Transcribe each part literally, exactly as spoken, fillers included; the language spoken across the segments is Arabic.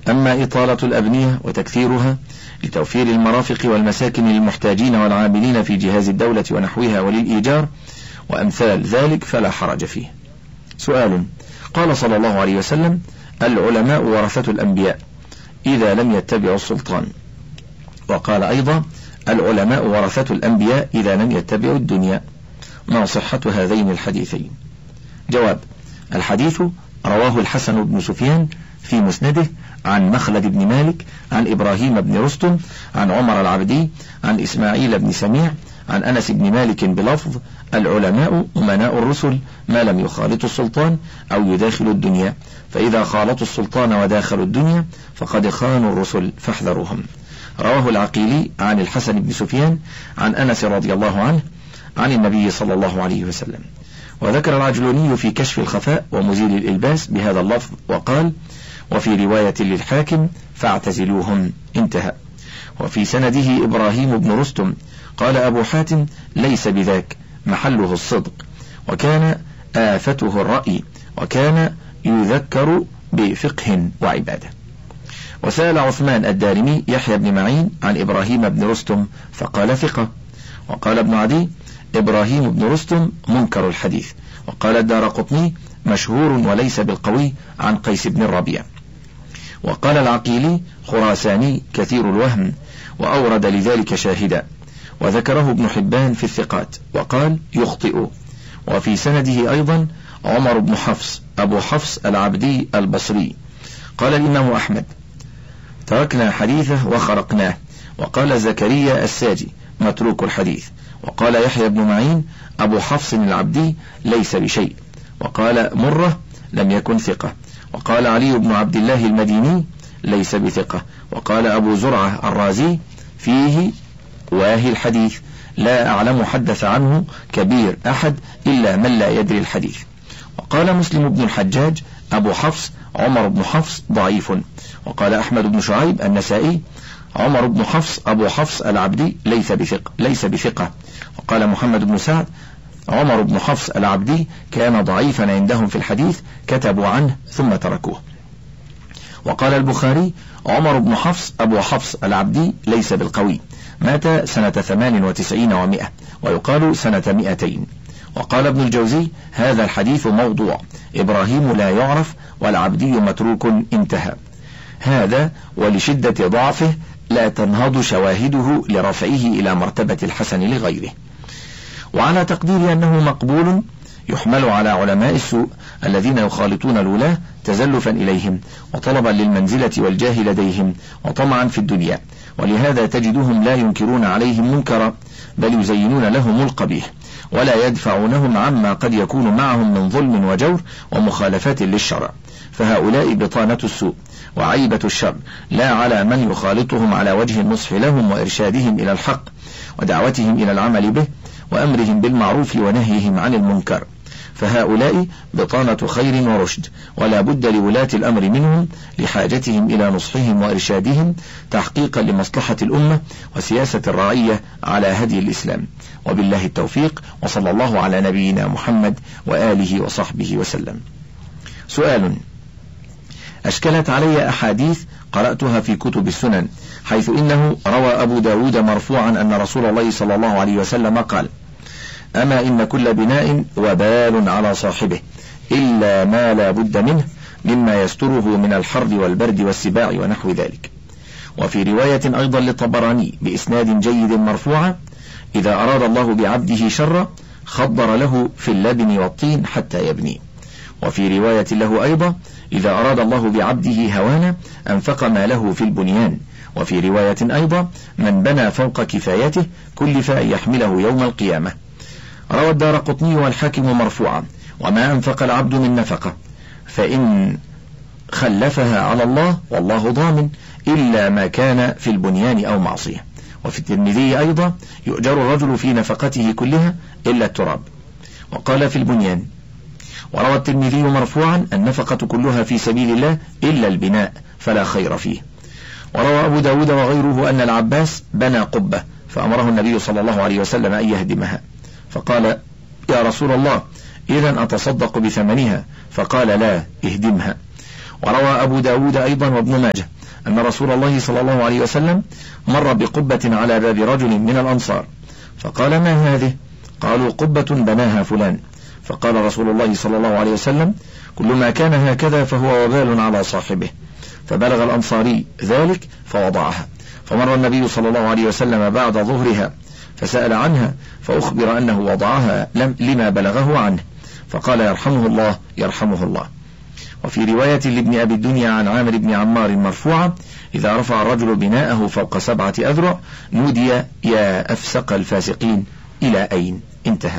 أما إطالة الأبنية وتكثيرها لتوفير المرافق والمساكن للمحتاجين والعاملين في جهاز الدولة ونحوها وللإيجار وأمثال ذلك فلا حرج فيه. سؤال: قال صلى الله عليه وسلم: العلماء ورثة الأنبياء إذا لم يتبعوا السلطان، وقال أيضا: العلماء ورثة الأنبياء إذا لم يتبعوا الدنيا، ما صحة هذين الحديثين؟ جواب: الحديث رواه الحسن بن سفيان في مسنده عن مخلد بن مالك عن إبراهيم بن رستم عن عمر العبدي عن إسماعيل بن سميع عن أنس بن مالك بلفظ: العلماء أمناء الرسل ما لم يخالطوا السلطان أو يداخلوا الدنيا، فإذا خالطوا السلطان وداخلوا الدنيا فقد خانوا الرسل فاحذروهم. رواه العقيلي عن الحسن بن سفيان عن أنس رضي الله عنه عن النبي صلى الله عليه وسلم. وذكر العجلوني في كشف الخفاء ومزيل الإلباس بهذا اللفظ وقال: وفي رواية للحاكم: فاعتزلوهم، انتهى. وفي سنده إبراهيم بن رستم. قال أبو حاتم: ليس بذاك، محله الصدق، وكان آفته الرأي، وكان يذكر بفقه وعبادة. وسأل عثمان الدارمي يحيى بن معين عن إبراهيم بن رستم فقال: ثقة. وقال ابن عدي: إبراهيم بن رستم منكر الحديث. وقال الدارقطني: مشهور وليس بالقوي عن قيس بن الربيع. وقال العقيلي: خراساني كثير الوهم، وأورد لذلك شاهدا. وذكره ابن حبان في الثقات وقال: يخطئ. وفي سنده أيضا عمر بن حفص أبو حفص العبدي البصري. قال الإمام أحمد: تركنا حديثه وخرقناه. وقال زكريا الساجي: متروك الحديث. وقال يحيى بن معين: أبو حفص العبدي ليس بشيء. وقال مرة: لم يكن ثقة. وقال علي بن عبد الله المديني: ليس بثقة. وقال أبو زرعة الرازي: فيه واهي الحديث، لا أعلم حدث عنه كبير أحد إلا من لا يدري الحديث. وقال مسلم بن الحجاج: أبو حفص عمر بن حفص ضعيف. وقال أحمد بن شعيب النسائي: عمر بن حفص أبو حفص العبدي ليس بثقة ليس بثقة. وقال محمد بن سعد: عمر بن حفص العبدي كان ضعيفا عندهم في الحديث، كتبوا عنه ثم تركوه. وقال البخاري: عمر بن حفص أبو حفص العبدي ليس بالقوي، مات سنة ثمان وتسعين ومائة، ويقال سنة مئتين. وقال ابن الجوزي: هذا الحديث موضوع، إبراهيم لا يعرف والعبدي متروك، انتهى. هذا ولشدة ضعفه لا تنهض شواهده لرفعه إلى مرتبة الحسن لغيره. وعلى تقدير أنه مقبول يحمل على علماء السوء الذين يخالطون الولاة تزلفا إليهم وطلبا للمنزلة والجاه لديهم وطمعا في الدنيا، ولهذا تجدهم لا ينكرون عليهم منكرا، بل يزينون لهم القبيح ولا يدفعونهم عما قد يكون معهم من ظلم وجور ومخالفات للشرع. فهؤلاء بطانة السوء وعيبة الشر، لا على من يخالطهم على وجه النصح لهم وإرشادهم إلى الحق ودعوتهم إلى العمل به وأمرهم بالمعروف ونهيهم عن المنكر. فهؤلاء بطانة خير ورشد، ولا بد لولاة الأمر منهم لحاجتهم إلى نصحهم وإرشادهم تحقيقا لمصلحة الأمة وسياسة الرعية على هدي الإسلام. وبالله التوفيق، وصلى الله على نبينا محمد وآله وصحبه وسلم. سؤال: أشكلت علي أحاديث قرأتها في كتب السنن، حيث إنه روى أبو داود مرفوعا أن رسول الله صلى الله عليه وسلم قال: أما إن كل بناء وبال على صاحبه إلا ما لا بد منه مما يستره من الحر والبرد والسباع ونحو ذلك. وفي رواية أيضا للطبراني بإسناد جيد مرفوعا: إذا أراد الله بعبده شرا خضر له في اللبن والطين حتى يبني. وفي رواية له أيضا: إذا أراد الله بعبده هوانا أنفق ما له في البنيان. وفي رواية أيضا: من بنى فوق كفايته كلف أن يحمله يوم القيامة. روى الدارقطني والحاكم مرفوعا: وما أنفق العبد من نفقة فإن خلفها على الله والله ضامن إلا ما كان في البنيان أو معصية. وفي الترمذي أيضا: يؤجر الرجل في نفقته كلها إلا التراب. وقال في البنيان. وروى الترمذي مرفوعا: النفقة كلها في سبيل الله إلا البناء فلا خير فيه. وروى أبو داود وغيره أن العباس بنى قبة فأمره النبي صلى الله عليه وسلم أن يهدمها، فقال: يا رسول الله إذن أتصدق بثمنها؟ فقال: لا، اهدمها. وروى أبو داود أيضا وابن ماجه أن رسول الله صلى الله عليه وسلم مر بقبة على باب رجل من الأنصار فقال: ما هذه؟ قالوا: قبة بناها فلان. فقال رسول الله صلى الله عليه وسلم: كل ما كان هكذا فهو وبال على صاحبه. فبلغ الأنصاري ذلك فوضعها. فمر النبي صلى الله عليه وسلم بعد ظهرها فسأل عنها فأخبر أنه وضعها لما بلغه عنه، فقال: يرحمه الله يرحمه الله. وفي رواية لابن أبي الدنيا عن عامر بن عمار مرفوعة: إذا رفع الرجل بناءه فوق سبعة أذرع نودي: يا أفسق الفاسقين، إلى أين؟ انتهى.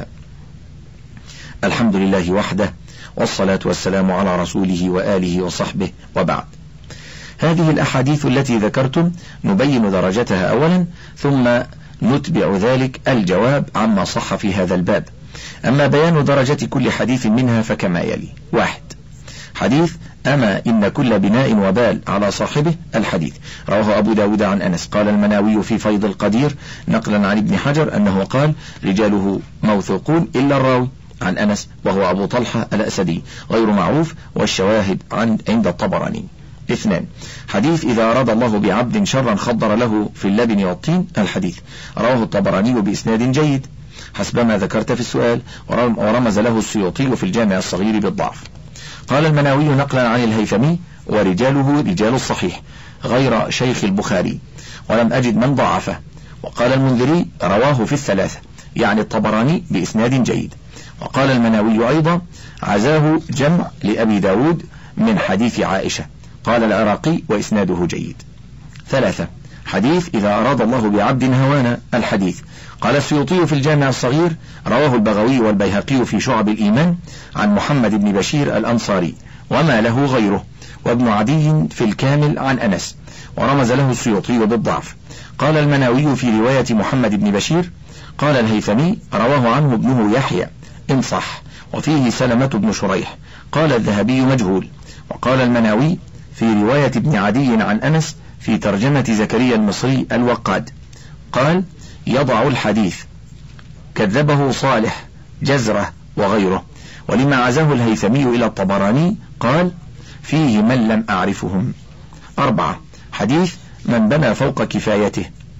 الحمد لله وحده، والصلاة والسلام على رسوله وآله وصحبه، وبعد. هذه الأحاديث التي ذكرتم نبين درجتها أولا، ثم نتبع ذلك الجواب عما صح في هذا الباب. أما بيان درجة كل حديث منها فكما يلي: واحد، حديث أما إن كل بناء وبال على صاحبه، الحديث رواه أبو داود عن أنس. قال المناوي في فيض القدير نقلا عن ابن حجر أنه قال: رجاله موثوقون إلا الراوي عن أنس وهو أبو طلحة الأسدي غير معروف، والشواهد عن عند الطبراني. اثنان، حديث إذا أراد الله بعبد شرا خضر له في اللبن والطين، الحديث رواه الطبراني بإسناد جيد حسب ما ذكرت في السؤال، ورمز له السيوطي في الجامع الصغير بالضعف. قال المناوي نقلا عن الهيثمي: ورجاله رجال الصحيح غير شيخ البخاري، ولم أجد من ضعفه. وقال المنذري: رواه في الثلاثة، يعني الطبراني بإسناد جيد. وقال المناوي أيضا: عزاه جمع لأبي داود من حديث عائشة. قال العراقي: وإسناده جيد. ثلاثة، حديث إذا أراد الله بعبد هوانا، الحديث قال السيوطي في الجامع الصغير: رواه البغوي والبيهقي في شعب الإيمان عن محمد بن بشير الأنصاري وما له غيره، وابن عدي في الكامل عن أنس، ورمز له السيوطي بالضعف. قال المناوي في رواية محمد بن بشير: قال الهيثمي: رواه عنه ابنه يحيى إن صح، وفيه سلمة بن شريح. قال الذهبي: مجهول. وقال المناوي في رواية ابن عدي عن أنس في ترجمة زكريا المصري الوقاد، قال: يضع الحديث، كذبه صالح جزرة وغيره. ولما عزاه الهيثمي إلى الطبراني قال: فيه من لم أعرفهم. أربعة، حديث من بنى فوق كفايته،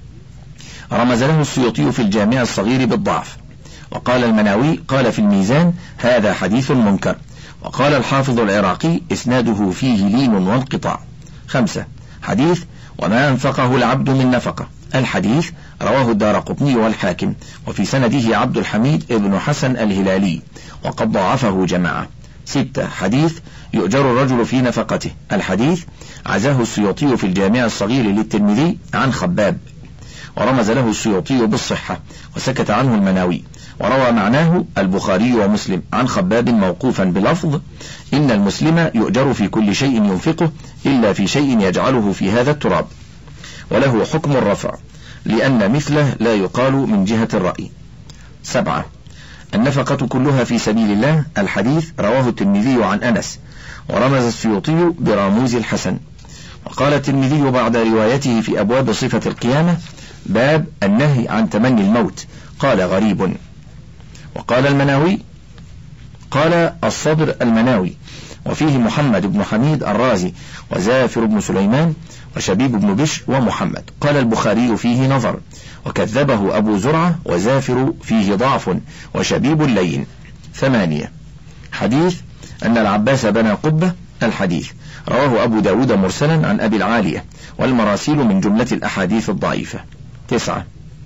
رمز له السيوطي في الجامع الصغير بالضعف. وقال المناوي قال في الميزان: هذا حديث منكر. وقال الحافظ العراقي: إسناده فيه لين وانقطاع. خمسة، حديث وما أنفقه العبد من نفقة، الحديث رواه الدارقطني والحاكم، وفي سنده عبد الحميد ابن حسن الهلالي، وقد ضعفه جماعة. ستة، حديث يؤجر الرجل في نفقته، الحديث عزاه السيوطي في الجامع الصغير للترمذي عن خباب، ورمز له السيوطي بالصحة، وسكت عنه المناوي. وروى معناه البخاري ومسلم عن خباب موقوفا بلفظ: إن المسلم يؤجر في كل شيء ينفقه إلا في شيء يجعله في هذا التراب، وله حكم الرفع لأن مثله لا يقال من جهة الرأي. سبعة، النفقة كلها في سبيل الله، الحديث رواه الترمذي عن أنس، ورمز السيوطي براموز الحسن. وقال الترمذي بعد روايته في أبواب صفة القيامة: باب النهي عن تمني الموت، قال غريب. وقال المناوي قال الصدر المناوي، وفيه محمد بن حميد الرازي وزافر بن سليمان وشبيب بن بشر ومحمد. قال البخاري فيه نظر، وكذبه أبو زرعة، وزافر فيه ضعف، وشبيب لين. ثمانية، حديث أن العباس بنى قبة، الحديث رواه أبو داود مرسلا عن أبي العالية، والمراسيل من جملة الأحاديث الضعيفة. تسعة،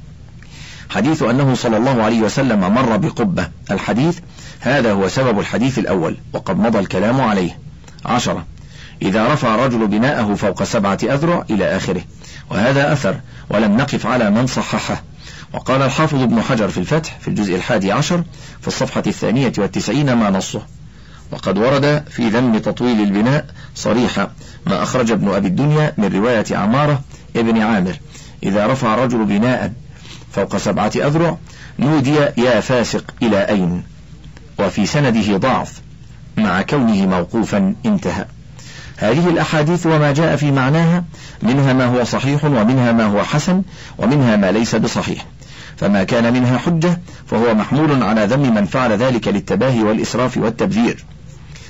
حديث أنه صلى الله عليه وسلم مر بقبة، الحديث هذا هو سبب الحديث الأول، وقد مضى الكلام عليه. عشرة، إذا رفع الرجل بناءه فوق سبعة أذرع إلى آخره، وهذا أثر ولم نقف على من صححه. وقال الحافظ ابن حجر في الفتح في الجزء الحادي عشر في الصفحة الثانية والتسعين ما نصه. وقد ورد في ذم تطويل البناء صريحة ما أخرج ابن أبي الدنيا من رواية عمارة ابن عامر: إذا رفع الرجل بناء فوق سبعة أذرع نودي يا فاسق إلى أين، وفي سنده ضعف مع كونه موقوفا، انتهى. هذه الأحاديث وما جاء في معناها منها ما هو صحيح، ومنها ما هو حسن، ومنها ما ليس بصحيح، فما كان منها حجة فهو محمول على ذم من فعل ذلك للتباهي والإسراف والتبذير،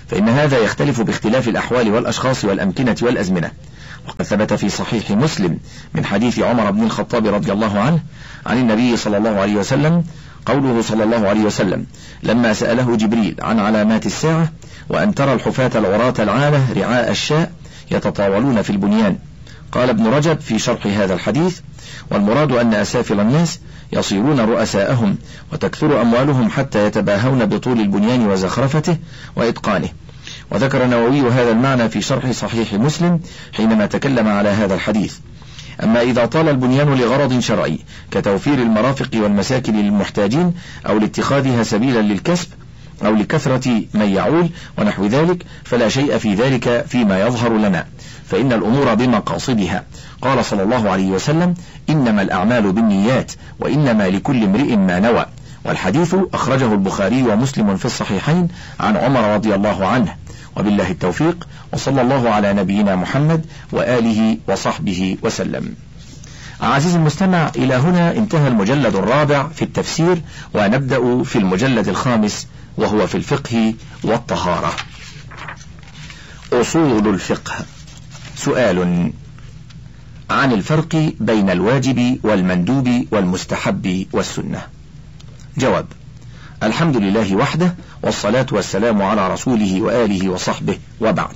فإن هذا يختلف باختلاف الأحوال والأشخاص والأمكنة والأزمنة. وقد ثبت في صحيح مسلم من حديث عمر بن الخطاب رضي الله عنه عن النبي صلى الله عليه وسلم قوله صلى الله عليه وسلم لما سأله جبريل عن علامات الساعة: وأن ترى الحفاة العراة العالة رعاء الشاء يتطاولون في البنيان. قال ابن رجب في شرح هذا الحديث: والمراد أن أسافل الناس يصيرون رؤساءهم وتكثر أموالهم حتى يتباهون بطول البنيان وزخرفته وإتقانه. وذكر النووي هذا المعنى في شرح صحيح مسلم حينما تكلم على هذا الحديث. أما إذا طال البنيان لغرض شرعي كتوفير المرافق والمساكن للمحتاجين أو لاتخاذها سبيلا للكسب أو لكثرة من يعول ونحو ذلك فلا شيء في ذلك فيما يظهر لنا، فإن الأمور بمقاصدها. قال صلى الله عليه وسلم: إنما الأعمال بالنيات وإنما لكل امرئ ما نوى. والحديث أخرجه البخاري ومسلم في الصحيحين عن عمر رضي الله عنه. وبالله التوفيق، وصلى الله على نبينا محمد وآله وصحبه وسلم. عزيزي المستمع، إلى هنا انتهى المجلد الرابع في التفسير، ونبدأ في المجلد الخامس وهو في الفقه والطهارة. أصول الفقه. سؤال عن الفرق بين الواجب والمندوب والمستحب والسنة. جواب: الحمد لله وحده، والصلاة والسلام على رسوله وآله وصحبه، وبعد.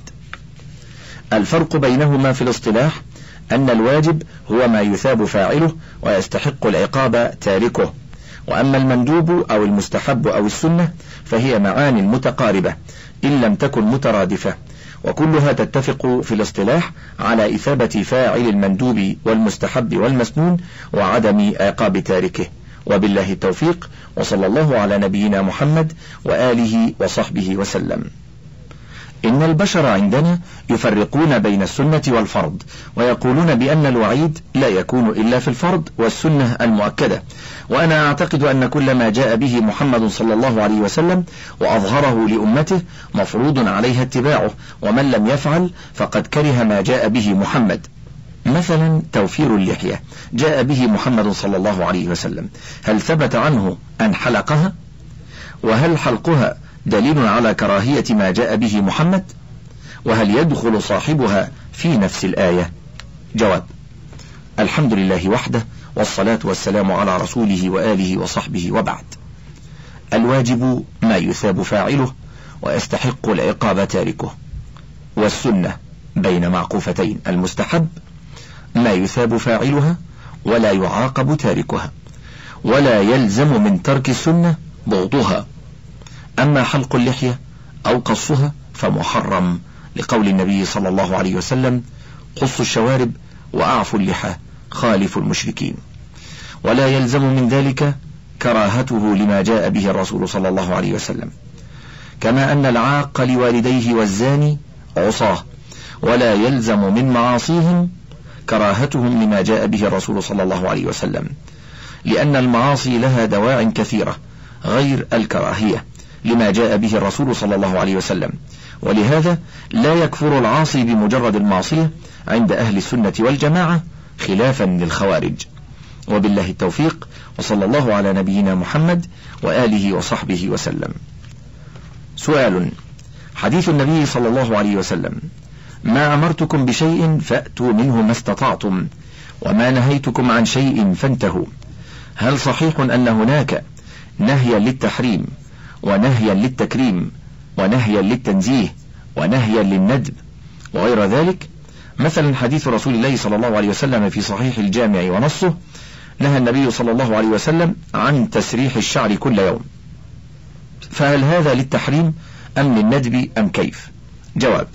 الفرق بينهما في الاصطلاح أن الواجب هو ما يثاب فاعله ويستحق العقاب تاركه، وأما المندوب أو المستحب أو السنة فهي معان متقاربة إن لم تكن مترادفة، وكلها تتفق في الاصطلاح على إثابة فاعل المندوب والمستحب والمسنون وعدم عقاب تاركه. وبالله التوفيق، وصلى الله على نبينا محمد وآله وصحبه وسلم. إن البشر عندنا يفرقون بين السنة والفرض، ويقولون بأن الوعيد لا يكون إلا في الفرض والسنة المؤكدة، وأنا أعتقد أن كل ما جاء به محمد صلى الله عليه وسلم وأظهره لأمته مفروض عليها اتباعه، ومن لم يفعل فقد كره ما جاء به محمد. مثلا توفير اللحية جاء به محمد صلى الله عليه وسلم، هل ثبت عنه أن حلقها؟ وهل حلقها دليل على كراهية ما جاء به محمد؟ وهل يدخل صاحبها في نفس الآية؟ جواب: الحمد لله وحده، والصلاة والسلام على رسوله وآله وصحبه، وبعد. الواجب ما يثاب فاعله ويستحق العقاب تاركه، والسنة بين معقوفتين. المستحب ما يثاب فاعلها ولا يعاقب تاركها، ولا يلزم من ترك السنة بغضها. أما حلق اللحية أو قصها فمحرم، لقول النبي صلى الله عليه وسلم: قصوا الشوارب وأعفوا اللحى خالفوا المشركين. ولا يلزم من ذلك كراهته لما جاء به الرسول صلى الله عليه وسلم، كما أن العاق لوالديه والزاني عصاه، ولا يلزم من معاصيهم كراهتهم لما جاء به الرسول صلى الله عليه وسلم، لأن المعاصي لها دواع كثيرة غير الكراهية لما جاء به الرسول صلى الله عليه وسلم، ولهذا لا يكفر العاصي بمجرد المعصية عند أهل السنة والجماعة، خلافا للخوارج. وبالله التوفيق، وصلى الله على نبينا محمد وآله وصحبه وسلم. سؤال: حديث النبي صلى الله عليه وسلم: ما أمرتكم بشيء فأتوا منه ما استطعتم، وما نهيتكم عن شيء فانتهوا، هل صحيح أن هناك نهيا للتحريم ونهيا للتكريم ونهيا للتنزيه ونهيا للندب وغير ذلك؟ مثلا حديث رسول الله صلى الله عليه وسلم في صحيح الجامع ونصه: نهى النبي صلى الله عليه وسلم عن تسريح الشعر كل يوم، فهل هذا للتحريم أم للندب أم كيف؟ جواب: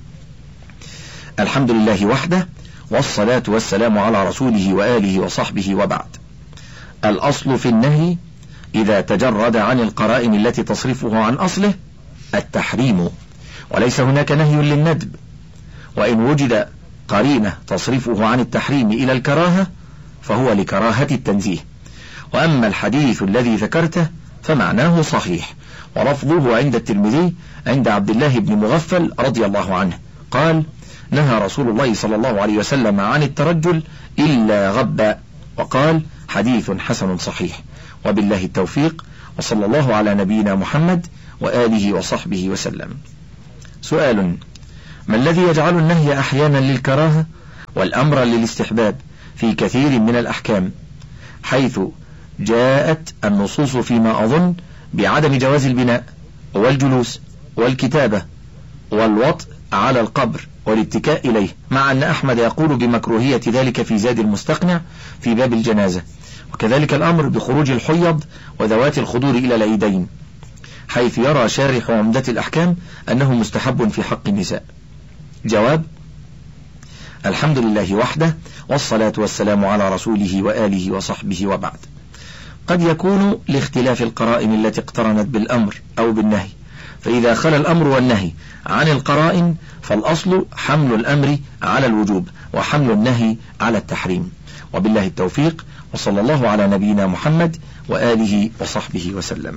الحمد لله وحده، والصلاة والسلام على رسوله وآله وصحبه، وبعد. الأصل في النهي إذا تجرد عن القرائن التي تصرفه عن أصله التحريم، وليس هناك نهي للندب، وإن وجد قرينة تصرفه عن التحريم إلى الكراهة فهو لكراهة التنزيه. وأما الحديث الذي ذكرته فمعناه صحيح، ولفظه عند الترمذي عند عبد الله بن مغفل رضي الله عنه قال: نهى رسول الله صلى الله عليه وسلم عن الترجل إلا غبا، وقال: حديث حسن صحيح. وبالله التوفيق، وصلى الله على نبينا محمد وآله وصحبه وسلم. سؤال: ما الذي يجعل النهي أحيانا للكراهة والأمر للاستحباب في كثير من الأحكام، حيث جاءت النصوص فيما أظن بعدم جواز البناء والجلوس والكتابة والوطء على القبر والاتكاء إليه، مع أن أحمد يقول بمكروهية ذلك في زاد المستقنع في باب الجنازة، وكذلك الأمر بخروج الحيض وذوات الخدور إلى العيدين، حيث يرى شارح عمدة الأحكام أنه مستحب في حق النساء؟ جواب: الحمد لله وحده، والصلاة والسلام على رسوله وآله وصحبه، وبعد. قد يكون لاختلاف القرائن التي اقترنت بالأمر أو بالنهي، فإذا خلا الأمر والنهي عن القرائن فالأصل حمل الأمر على الوجوب وحمل النهي على التحريم، وبالله التوفيق، وصلى الله على نبينا محمد وآله وصحبه وسلم.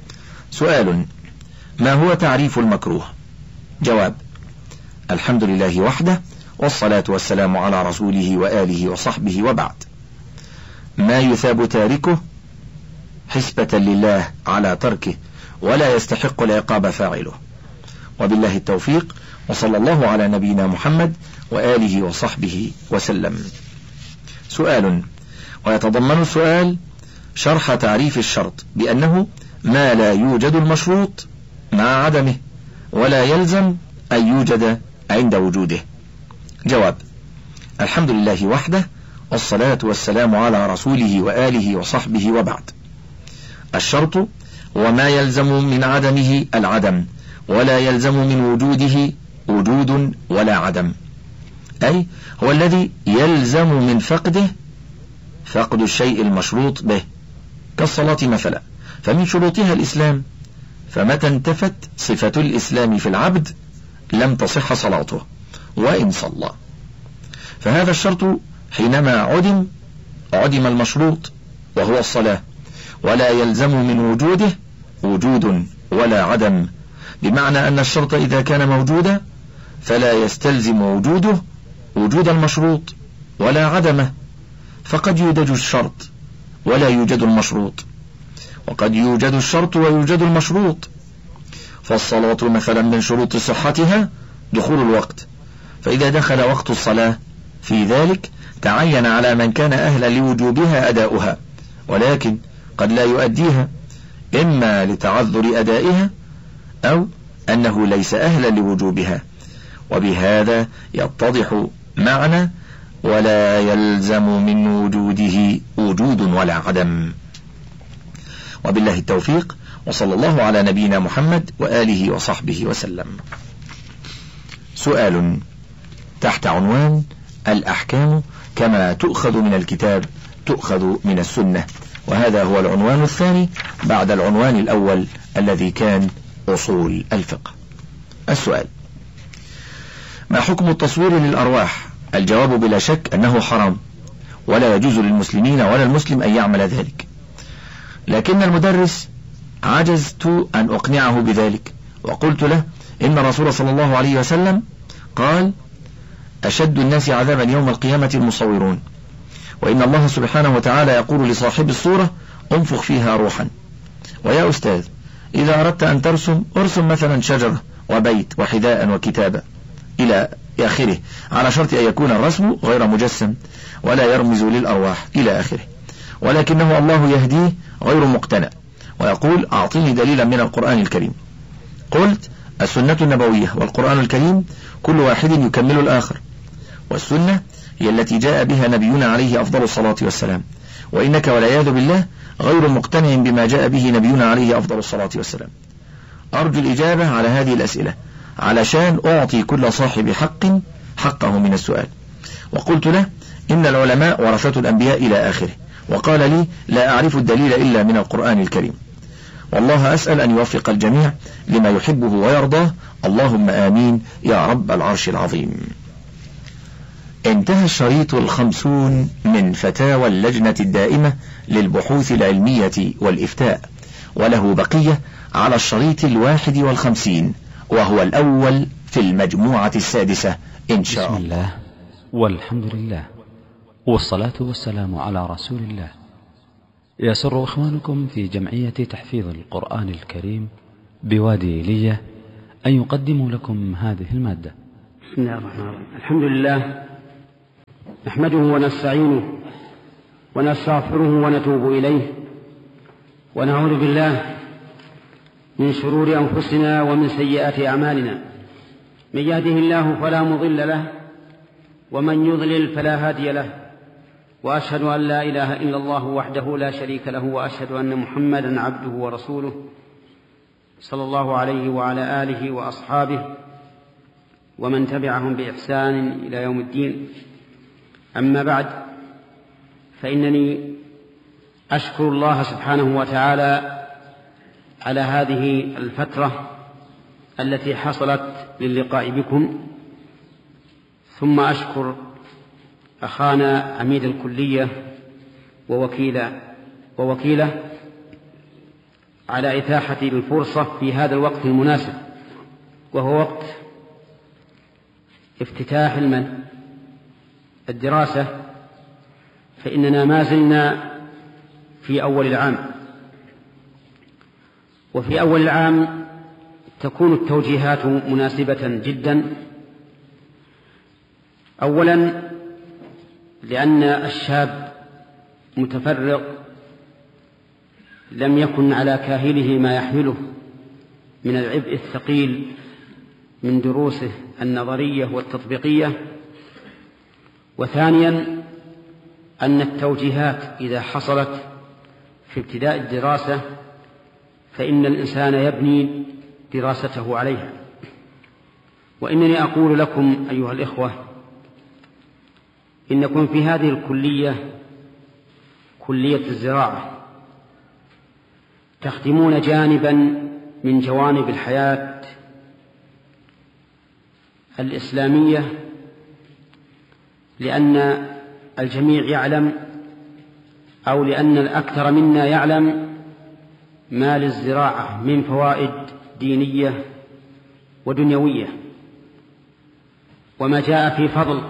سؤال: ما هو تعريف المكروه؟ جواب: الحمد لله وحده، والصلاة والسلام على رسوله وآله وصحبه، وبعد. ما يثاب تاركه حسبة لله على تركه، ولا يستحق العقاب فاعله، وبالله التوفيق، وصلى الله على نبينا محمد وآله وصحبه وسلم. سؤال: ويتضمن السؤال شرح تعريف الشرط بأنه ما لا يوجد المشروط مع عدمه، ولا يلزم أن يوجد عند وجوده. جواب: الحمد لله وحده، والصلاة والسلام على رسوله وآله وصحبه، وبعد. الشرط وما يلزم من عدمه العدم، ولا يلزم من وجوده وجود ولا عدم، أي هو الذي يلزم من فقده فقد الشيء المشروط به، كالصلاة مثلا، فمن شروطها الإسلام، فمتى انتفت صفة الإسلام في العبد لم تصح صلاته وإن صلى، فهذا الشرط حينما عدم عدم المشروط وهو الصلاة، ولا يلزم من وجوده وجود ولا عدم، بمعنى أن الشرط إذا كان موجودا فلا يستلزم وجوده وجود المشروط ولا عدمه، فقد يوجد الشرط ولا يوجد المشروط، وقد يوجد الشرط ويوجد المشروط. فالصلاة مثلا من شروط صحتها دخول الوقت، فإذا دخل وقت الصلاة في ذلك تعين على من كان أهلا لوجوبها أداؤها، ولكن قد لا يؤديها، إما لتعذر أدائها أو أنه ليس أهلا لوجوبها، وبهذا يتضح معنى ولا يلزم من وجوده وجود ولا عدم. وبالله التوفيق، وصلى الله على نبينا محمد وآله وصحبه وسلم. سؤال تحت عنوان: الأحكام كما تؤخذ من الكتاب تؤخذ من السنة، وهذا هو العنوان الثاني بعد العنوان الأول الذي كان أصول الفقه. السؤال: ما حكم التصوير للأرواح؟ الجواب بلا شك أنه حرام، ولا يجوز للمسلمين ولا المسلم أن يعمل ذلك، لكن المدرس عجزت أن أقنعه بذلك، وقلت له إن الرسول صلى الله عليه وسلم قال: أشد الناس عذابا يوم القيامة المصورون، وإن الله سبحانه وتعالى يقول لصاحب الصورة: انفخ فيها روحا. ويا أستاذ، إذا أردت أن ترسم ارسم مثلا شجرة وبيت وحذاء وكتابة إلى آخره، على شرط أن يكون الرسم غير مجسم ولا يرمز للأرواح إلى آخره، ولكنه الله يهديه غير مقتنع ويقول: أعطني دليلا من القرآن الكريم. قلت: السنة النبوية والقرآن الكريم كل واحد يكمل الآخر، والسنة هي التي جاء بها نبينا عليه أفضل الصلاة والسلام، وإنك والعياذ بالله غير مقتنع بما جاء به نبينا عليه أفضل الصلاة والسلام. أرجو الإجابة على هذه الأسئلة علشان أعطي كل صاحب حق حقه من السؤال. وقلت له: إن العلماء ورثة الأنبياء إلى آخره، وقال لي: لا أعرف الدليل إلا من القرآن الكريم. والله أسأل أن يوفق الجميع لما يحبه ويرضاه، اللهم آمين يا رب العرش العظيم. انتهى الشريط الخمسون من فتاوى اللجنة الدائمة للبحوث العلمية والإفتاء، وله بقية على الشريط الواحد والخمسين، وهو الأول في المجموعة السادسة إن شاء الله. بسم الله والحمد لله والصلاة والسلام على رسول الله. يسر إخوانكم في جمعية تحفيظ القرآن الكريم بوادي إيلية أن يقدموا لكم هذه المادة. بسم الله الرحمن الرحيم. الحمد لله نحمده ونستعينه ونستغفره ونتوب إليه، ونعوذ بالله من شرور أنفسنا ومن سيئات أعمالنا. من يهده الله فلا مضل له، ومن يضلل فلا هادي له، وأشهد أن لا إله إلا الله وحده لا شريك له، وأشهد أن محمدا عبده ورسوله صلى الله عليه وعلى آله وأصحابه ومن تبعهم بإحسان إلى يوم الدين. أما بعد، فإنني أشكر الله سبحانه وتعالى على هذه الفترة التي حصلت للقاء بكم، ثم أشكر أخانا عميد الكلية ووكيله ووكيله على إتاحة الفرصة في هذا الوقت المناسب، وهو وقت افتتاح الدراسة، فإننا ما زلنا في أول العام، وفي أول العام تكون التوجيهات مناسبة جدا. أولا لأن الشاب متفرغ لم يكن على كاهله ما يحمله من العبء الثقيل من دروسه النظرية والتطبيقية. وثانيا أن التوجيهات إذا حصلت في ابتداء الدراسة فإن الإنسان يبني دراسته عليها. وإنني أقول لكم أيها الإخوة إنكم في هذه الكلية، كلية الزراعة، تخدمون جانبا من جوانب الحياة الإسلامية، لأن الجميع يعلم أو لأن الأكثر منا يعلم ما للزراعة من فوائد دينية ودنيوية، وما جاء في فضل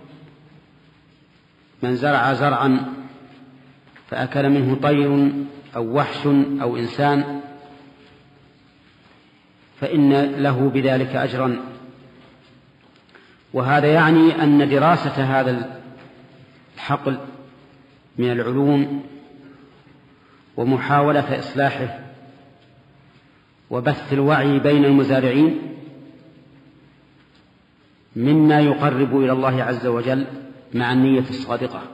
من زرع زرعا فأكل منه طير أو وحش أو إنسان فإن له بذلك أجرا. وهذا يعني أن دراسة هذا الحقل من العلوم ومحاولة إصلاحه وبث الوعي بين المزارعين مما يقرب إلى الله عز وجل مع النية الصادقة.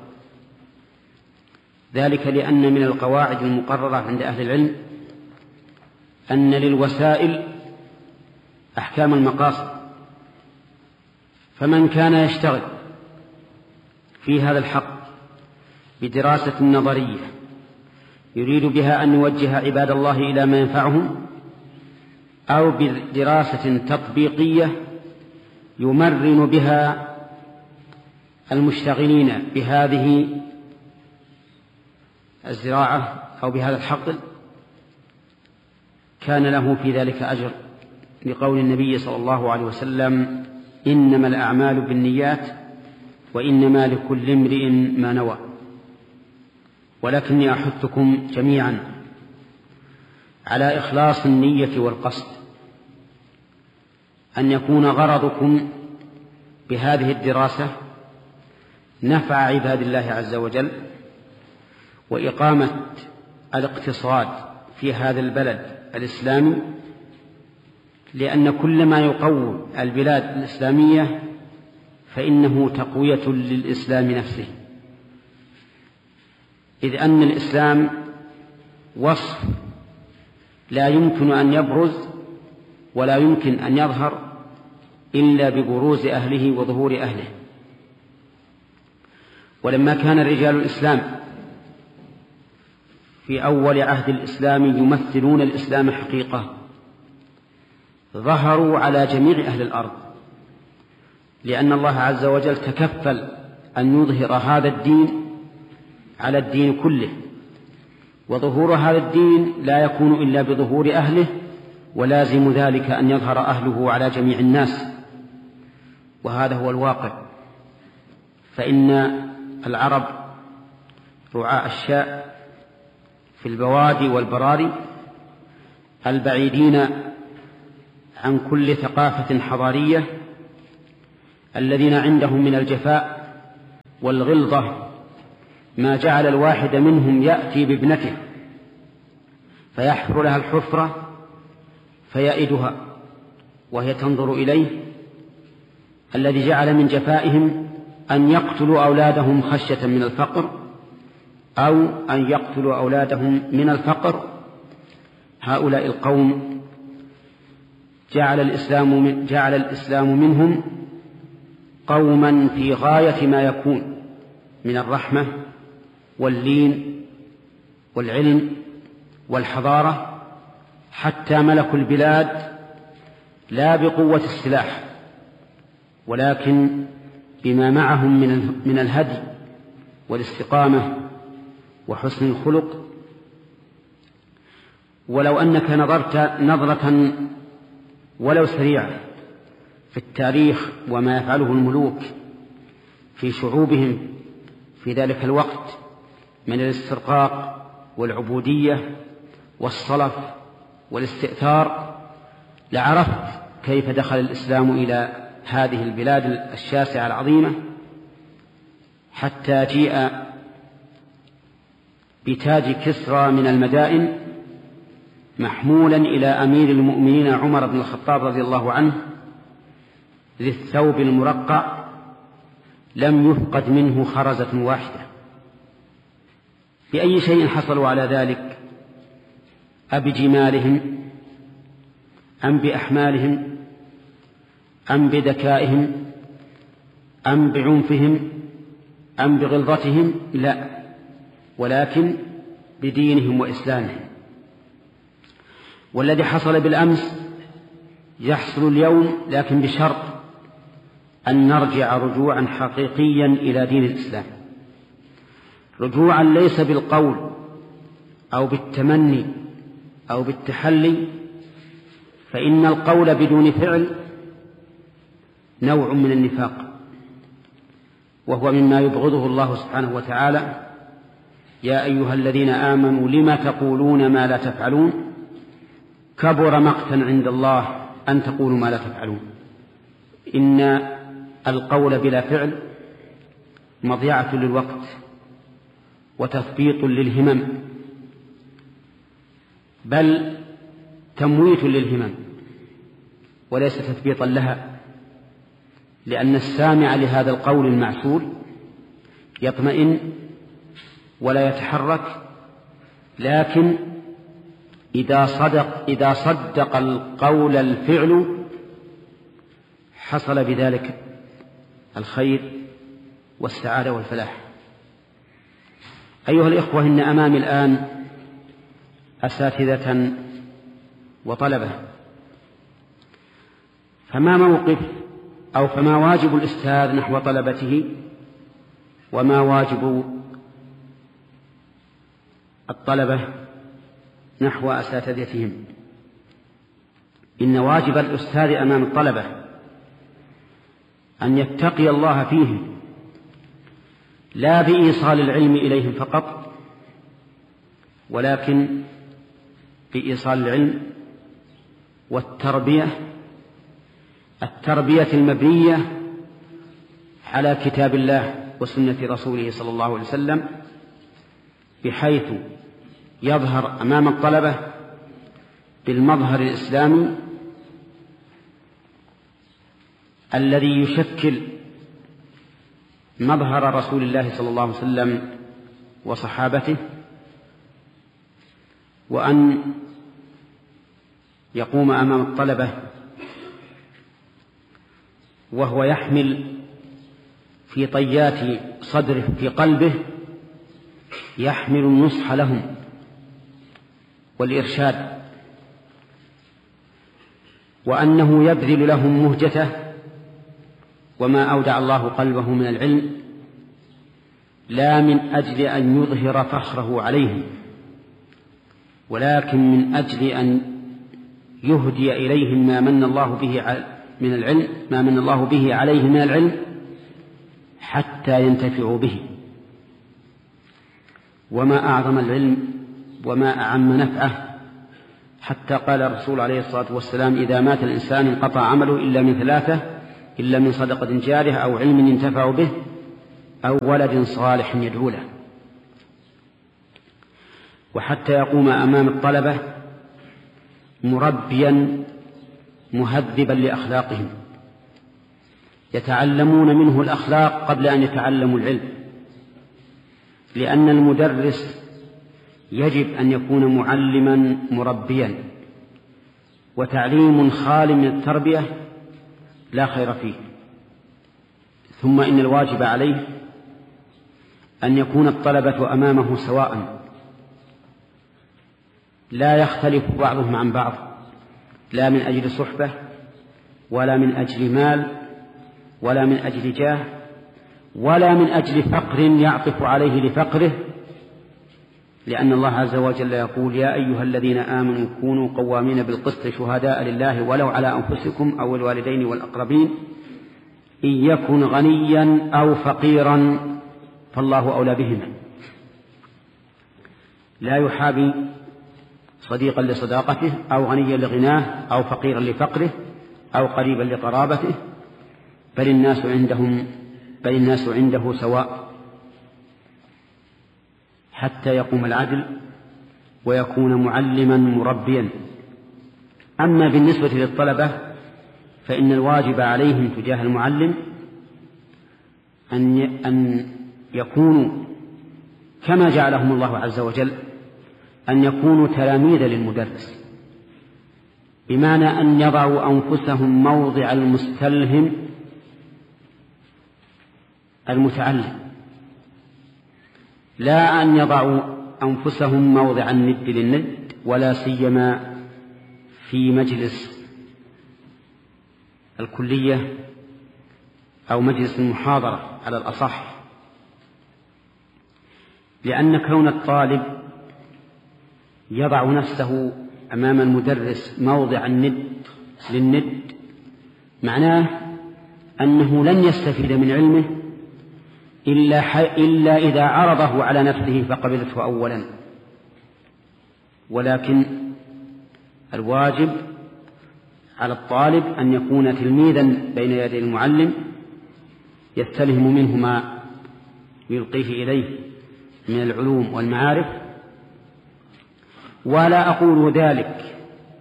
ذلك لأن من القواعد المقررة عند أهل العلم أن للوسائل أحكام المقاصد، فمن كان يشتغل في هذا الحق بدراسة نظرية يريد بها أن يوجه عباد الله إلى ما ينفعهم، أو بدراسة تطبيقية يمرن بها المشتغلين بهذه الزراعة أو بهذا الحقل، كان له في ذلك أجر، لقول النبي صلى الله عليه وسلم: إنما الأعمال بالنيات وإنما لكل امرئ ما نوى. ولكني أحثكم جميعا على إخلاص النية والقصد، أن يكون غرضكم بهذه الدراسة نفع عباد الله عز وجل وإقامة الاقتصاد في هذا البلد الإسلامي، لأن كل ما يقوم البلاد الإسلامية فإنه تقوية للإسلام نفسه، إذ أن الإسلام وصف لا يمكن أن يبرز ولا يمكن أن يظهر إلا ببروز أهله وظهور أهله. ولما كان رجال الإسلام في أول عهد الإسلام يمثلون الإسلام حقيقة، ظهروا على جميع أهل الأرض، لأن الله عز وجل تكفل أن يظهر هذا الدين على الدين كله، وظهور هذا الدين لا يكون إلا بظهور أهله، ولازم ذلك أن يظهر أهله على جميع الناس، وهذا هو الواقع. فإن العرب رعاء الشاء في البوادي والبراري البعيدين عن كل ثقافة حضارية الذين عندهم من الجفاء والغلظة ما جعل الواحد منهم يأتي بابنته فيحفر لها الحفرة فيئدها وهي تنظر إليه، الذي جعل من جفائهم أن يقتلوا أولادهم خشية من الفقر أو أن يقتلوا أولادهم من الفقر. هؤلاء القوم جعل الإسلام, جعل الإسلام منهم قوما في غاية ما يكون من الرحمة واللين والعلم والحضارة، حتى ملكوا البلاد لا بقوة السلاح ولكن بما معهم من الهدي والاستقامة وحسن الخلق. ولو أنك نظرت نظرة ولو سريعة في التاريخ وما يفعله الملوك في شعوبهم في ذلك الوقت من الاسترقاق والعبودية والصلف والاستئثار، لعرفت كيف دخل الإسلام إلى هذه البلاد الشاسعة العظيمة، حتى جيء بتاج كسرى من المدائن محمولا إلى أمير المؤمنين عمر بن الخطاب رضي الله عنه ذي الثوب المرقع لم يفقد منه خرزة واحدة. بأي شيء حصلوا على ذلك؟ أبجمالهم أم بأحمالهم أم بذكائهم أم بعنفهم أم بغلظتهم؟ لا، ولكن بدينهم وإسلامهم. والذي حصل بالأمس يحصل اليوم، لكن بشرط أن نرجع رجوعا حقيقيا إلى دين الإسلام، رجوعا ليس بالقول أو بالتمني أو بالتحلي، فإن القول بدون فعل نوع من النفاق، وهو مما يبغضه الله سبحانه وتعالى: يا أيها الذين آمنوا لم تقولون ما لا تفعلون كبر مقتا عند الله أن تقولوا ما لا تفعلون. إن القول بلا فعل مضيعة للوقت وتثبيط للهمم، بل تمويت للهمم وليس تثبيطا لها، لأن السامع لهذا القول المعسول يطمئن ولا يتحرك، لكن إذا صدق, إذا صدق القول الفعل حصل بذلك الخير والسعادة والفلاح. أيها الإخوة، إن أمامي الآن أساتذة وطلبة، فما موقف أو فما واجب الأستاذ نحو طلبته وما واجب الطلبة نحو أساتذتهم؟ إن واجب الأستاذ أمام الطلبة أن يتقي الله فيهم، لا بإيصال العلم إليهم فقط، ولكن بإيصال العلم والتربية، التربية المبنية على كتاب الله وسنة رسوله صلى الله عليه وسلم، بحيث يظهر أمام الطلبة بالمظهر الإسلامي الذي يشكل مظهر رسول الله صلى الله عليه وسلم وصحابته، وأن يقوم أمام الطلبة وهو يحمل في طيات صدره في قلبه يحمل النصح لهم والإرشاد، وأنه يبذل لهم مهجته وما أودع الله قلبه من العلم، لا من أجل أن يظهر فخره عليهم، ولكن من أجل أن يهدي إليهم ما من الله به من العلم ما من الله به عليه من العلم حتى ينتفعوا به. وما أعظم العلم وما أعم نفعه حتى قال الرسول عليه الصلاة والسلام: إذا مات الإنسان انقطع عمله إلا من ثلاثة، إلا من صدقة جارية أو علم ينتفع به أو ولد صالح يدعو له. وحتى يقوم أمام الطلبة مربيا مهذبا لأخلاقهم، يتعلمون منه الأخلاق قبل أن يتعلموا العلم، لأن المدرس يجب أن يكون معلما مربيا، وتعليم خال من التربية لا خير فيه. ثم إن الواجب عليه أن يكون الطلبة أمامه سواء، لا يختلف بعضهم عن بعض، لا من أجل صحبة ولا من أجل مال ولا من أجل جاه ولا من أجل فقر يعطف عليه لفقره، لأن الله عز وجل يقول: يا أيها الذين آمنوا كونوا قوامين بالقسط شهداء لله ولو على أنفسكم أو الوالدين والأقربين إن يكن غنيا أو فقيرا فالله أولى بهما. لا يحابي صديقا لصداقته أو غنيا لغناه أو فقيرا لفقره أو قريبا لقرابته، بل الناس عندهم بل الناس عنده سواء، حتى يقوم العدل ويكون معلما مربيا. أما بالنسبة للطلبة فإن الواجب عليهم تجاه المعلم أن أن يكونوا كما جعلهم الله عز وجل، أن يكونوا تلاميذ للمدرس، بمعنى أن يضعوا أنفسهم موضع المستلهم المتعلم، لا أن يضعوا أنفسهم موضع الند للند، ولا سيما في مجلس الكلية أو مجلس المحاضرة على الأصح، لأن كون الطالب يضع نفسه أمام المدرس موضع الند للند معناه أنه لن يستفيد من علمه إلا, إلا إذا عرضه على نفسه فقبلته أولا. ولكن الواجب على الطالب أن يكون تلميذا بين يدي المعلم، يستلهم منه ما يلقيه إليه من العلوم والمعارف. ولا أقول ذلك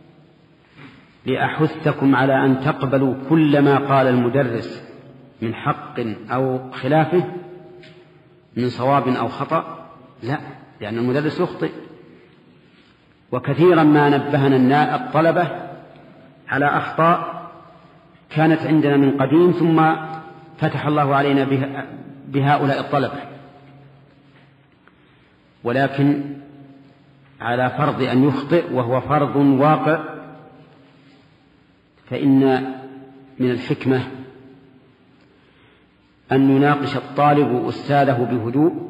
لأحثكم على أن تقبلوا كل ما قال المدرس من حق أو خلافه، من صواب أو خطأ، لا، لأن المدرس يخطئ. وكثيرا ما نبهنا الطلبة على أخطاء كانت عندنا من قديم، ثم فتح الله علينا بهؤلاء الطلبة، ولكن على فرض أن يخطئ وهو فرض واقع، فإن من الحكمة أن يناقش الطالب أستاذه بهدوء،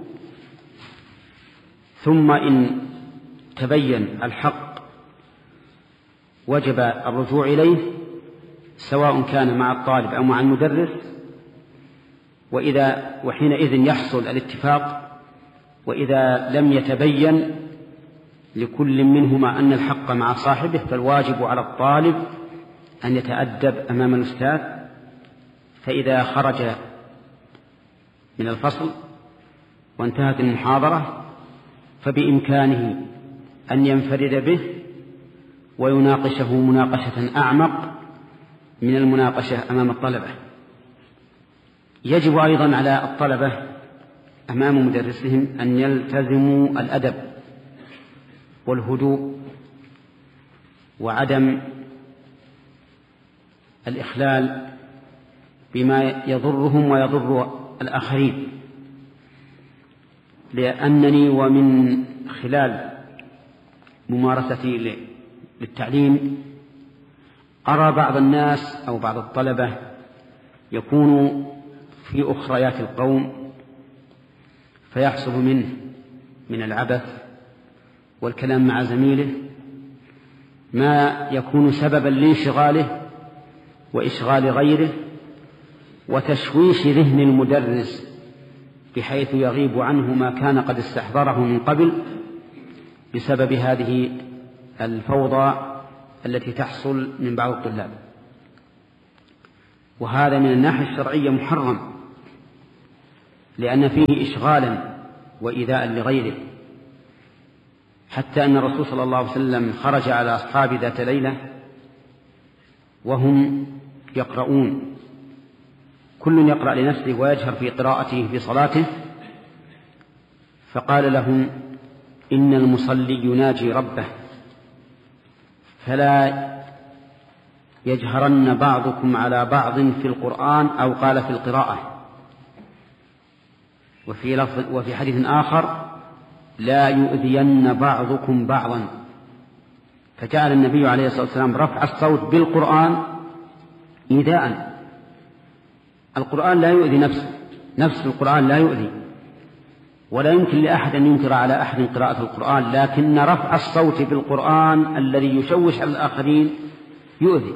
ثم إن تبين الحق وجب الرجوع إليه، سواء كان مع الطالب أو مع المدرس، وإذا وحينئذ يحصل الاتفاق. وإذا لم يتبين لكل منهما أن الحق مع صاحبه، فالواجب على الطالب أن يتأدب أمام الأستاذ، فإذا خرج من الفصل وانتهت المحاضرة فبإمكانه أن ينفرد به ويناقشه مناقشة أعمق من المناقشة أمام الطلبة. يجب أيضا على الطلبة أمام مدرسهم أن يلتزموا الأدب والهدوء وعدم الإخلال بما يضرهم ويضر الآخرين، لأنني ومن خلال ممارستي للتعليم أرى بعض الناس أو بعض الطلبة يكون في أخريات القوم فيحصل منه من العبث والكلام مع زميله ما يكون سببا لانشغاله وإشغال غيره وتشويش ذهن المدرس، بحيث يغيب عنه ما كان قد استحضره من قبل بسبب هذه الفوضى التي تحصل من بعض الطلاب، وهذا من الناحية الشرعية محرم، لأن فيه إشغالا وإيذاء لغيره، حتى أن الرسول صلى الله عليه وسلم خرج على أصحاب ذات ليلة وهم يقرؤون، كل يقرأ لنفسه ويجهر في قراءته في صلاته، فقال لهم: إن المصلي يناجي ربه، فلا يجهرن بعضكم على بعض في القرآن، أو قال في القراءة. وفي, لفظ وفي حديث آخر: لا يؤذين بعضكم بعضا. فجعل النبي عليه الصلاة والسلام رفع الصوت بالقرآن إيذاء. القرآن لا يؤذي نفسه، نفس القرآن لا يؤذي، ولا يمكن لأحد أن ينكر على أحد قراءة القرآن، لكن رفع الصوت بالقرآن الذي يشوش على الآخرين يؤذي.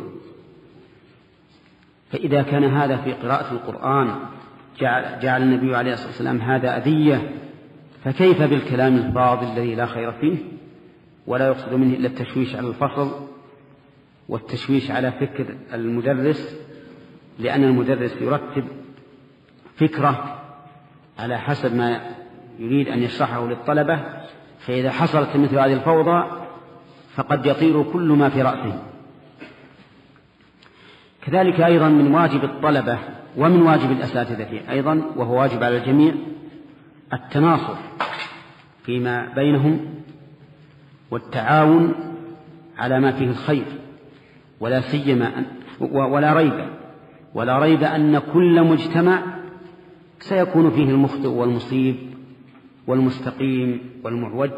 فإذا كان هذا في قراءة القرآن جعل, جعل النبي عليه الصلاة والسلام هذا أذية، فكيف بالكلام الفاضل الذي لا خير فيه ولا يقصد منه إلا التشويش على الفصل والتشويش على فكر المدرس، لأن المدرس يرتب فكرة على حسب ما يريد أن يشرحه للطلبة، فإذا حصلت مثل هذه الفوضى فقد يطير كل ما في رأسه. كذلك أيضا من واجب الطلبة ومن واجب الأساتذة أيضا، وهو واجب على الجميع، التناصر فيما بينهم والتعاون على ما فيه الخير، ولا سيما ولا ريب ولا ريب أن كل مجتمع سيكون فيه المخطئ والمصيب والمستقيم والمعوج،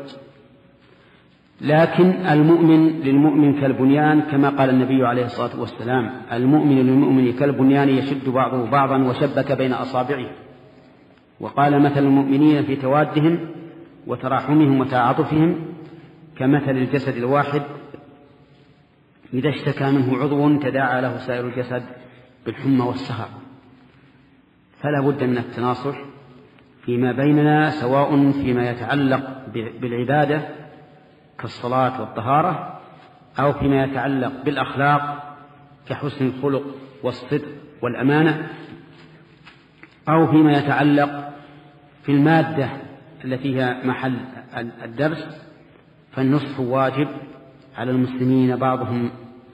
لكن المؤمن للمؤمن كالبنيان، كما قال النبي عليه الصلاة والسلام: المؤمن للمؤمن كالبنيان يشد بعضه بعضا وشبك بين أصابعه. وقال: مثل المؤمنين في توادهم وتراحمهم وتعاطفهم كمثل الجسد الواحد إذا اشتكى منه عضو تداعى له سائر الجسد بالحمى والسهر. فلا بد من التناصح فيما بيننا، سواء فيما يتعلق بالعبادة كالصلاة والطهارة، أو فيما يتعلق بالأخلاق كحسن الخلق والصدق والأمانة، أو فيما يتعلق في المادة التي هي محل الدرس، فالنصح واجب على المسلمين بعضهم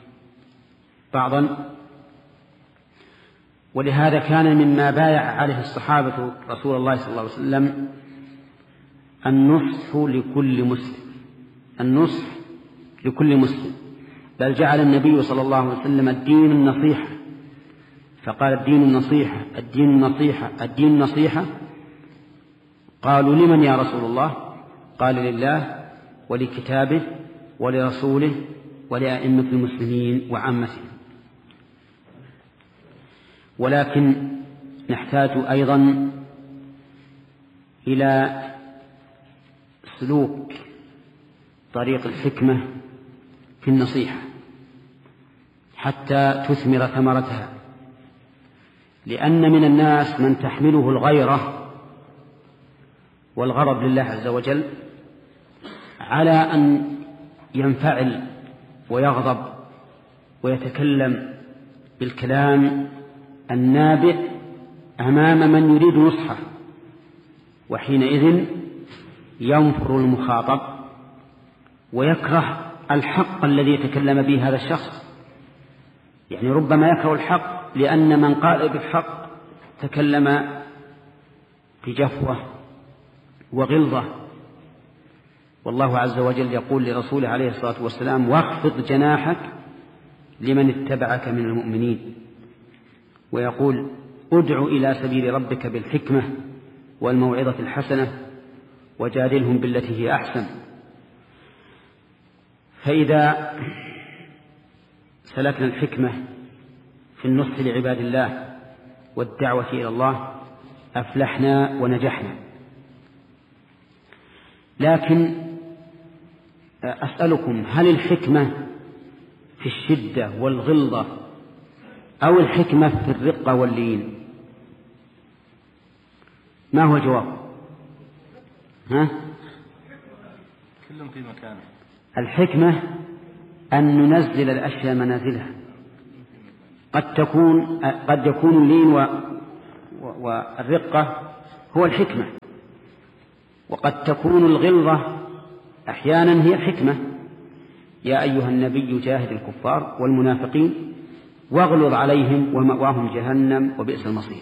بعضا. ولهذا كان مما بايع عليه الصحابة رسول الله صلى الله عليه وسلم النصح لكل مسلم، النصح لكل مسلم، بل جعل النبي صلى الله عليه وسلم الدين النصيحة، فقال: الدين النصيحة الدين النصيحة الدين النصيحة. قالوا: لمن يا رسول الله؟ قال: لله ولكتابه ولرسوله ولأئمة المسلمين وعامتهم. ولكن نحتاج أيضا إلى سلوك طريق الحكمة في النصيحة حتى تثمر ثمرتها، لأن من الناس من تحمله الغيرة والغضب لله عز وجل على أن ينفعل ويغضب ويتكلم بالكلام النابئ أمام من يريد نصحه، وحينئذ ينفر المخاطب ويكره الحق الذي يتكلم به هذا الشخص. يعني ربما يكره الحق لأن من قال بالحق تكلم بجفوة وغلظة. والله عز وجل يقول لرسوله عليه الصلاة والسلام: واخفض جناحك لمن اتبعك من المؤمنين. ويقول: ادع إلى سبيل ربك بالحكمة والموعظة الحسنة وجادلهم بالتي هي أحسن. فإذا سلكنا الحكمة في النصح لعباد الله والدعوة إلى الله أفلحنا ونجحنا. لكن أسألكم: هل الحكمة في الشدة والغلظة أو الحكمة في الرقة واللين؟ ما هو الجواب؟ ها؟ كلهم في مكانه. الحكمة أن ننزل الأشياء منازلها. قد تكون قد يكون اللين والرقة هو الحكمة، وقد تكون الغلظة أحيانا هي الحكمة. يا أيها النبي جاهد الكفار والمنافقين واغلظ عليهم ومأواهم جهنم وبئس المصير.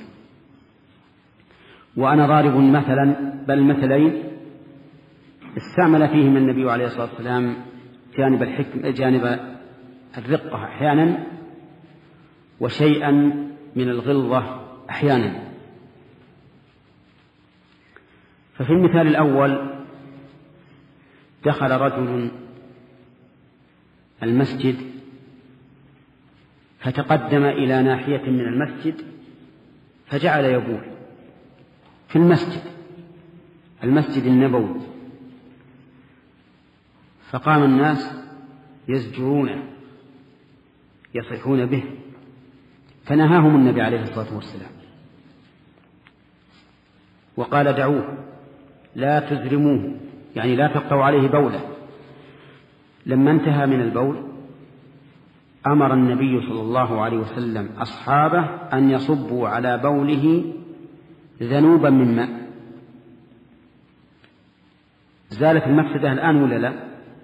وأنا ضارب مثلا بل مثلين استعمل فيهما النبي عليه الصلاة والسلام جانب الحكم جانب الرقة أحيانا وشيئا من الغلظة أحيانا. ففي المثال الأول دخل رجل المسجد فتقدم إلى ناحية من المسجد فجعل يبول في المسجد المسجد النبوي، فقام الناس يزجرونه يصيحون به، فنهاهم النبي عليه الصلاة والسلام وقال دعوه لا تزرموه، يعني لا تقطعوا عليه بوله. لما انتهى من البول أمر النبي صلى الله عليه وسلم أصحابه أن يصبوا على بوله ذنوبا من ماء. زالت المفسدة الآن ولا لا؟